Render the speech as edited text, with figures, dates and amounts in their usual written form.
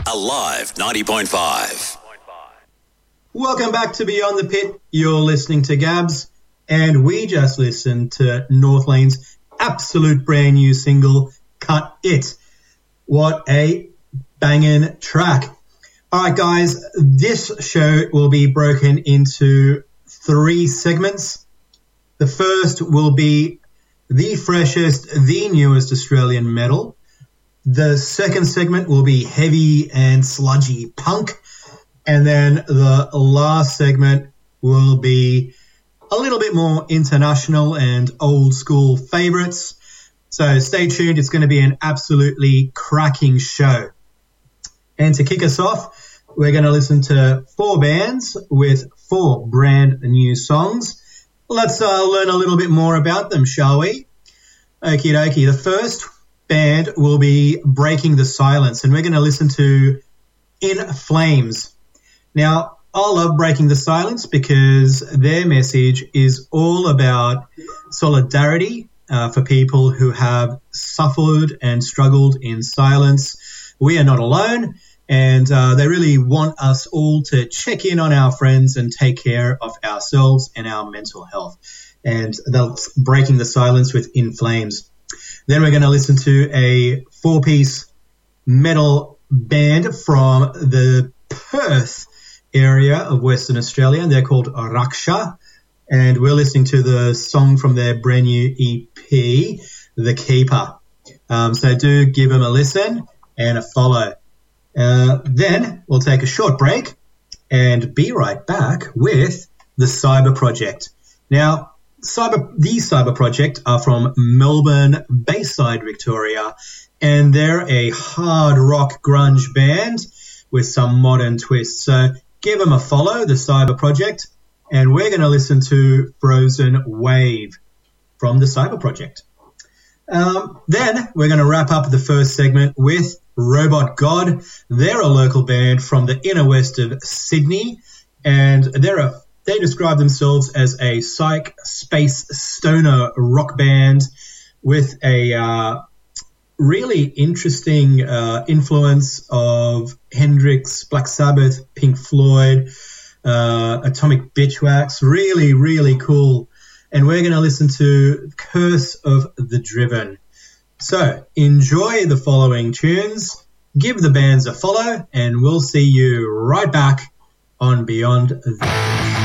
Alive 90.5. Welcome back to Beyond the Pit. You're listening to Gabs, and we just listened to Northlane's absolute brand new single, Cut It. What a banging track. All right, guys, this show will be broken into 3 segments. The first will be the freshest, the newest Australian metal. The second segment will be heavy and sludgy punk. And then the last segment will be a little bit more international and old school favorites. So stay tuned. It's going to be an absolutely cracking show. And to kick us off, we're going to listen to 4 bands with 4 brand new songs. Let's learn a little bit more about them, shall we? Okie dokie. The first band will be Breaking the Silence, and we're going to listen to In Flames. Now, I love Breaking the Silence because their message is all about solidarity for people who have suffered and struggled in silence. We are not alone, and they really want us all to check in on our friends and take care of ourselves and our mental health. And that's Breaking the Silence with In Flames. Then we're going to listen to a 4-piece metal band from the Perth area of Western Australia, and they're called Raksha, and we're listening to the song from their brand new EP, The Keeper. So do give them a listen and a follow. Then we'll take a short break and be right back with the Cyber Project. Now, the Cyber Project are from Melbourne, Bayside, Victoria, and they're a hard rock grunge band with some modern twists. So give them a follow, the Cyber Project, and we're going to listen to Frozen Wave from the Cyber Project. Then we're going to wrap up the first segment with Robot God. They're a local band from the inner west of Sydney, and they describe themselves as a psych space stoner rock band with a really interesting influence of Hendrix, Black Sabbath, Pink Floyd, Atomic Bitchwax. Really, really cool. And we're going to listen to Curse of the Driven. So enjoy the following tunes, give the bands a follow, and we'll see you right back on Beyond the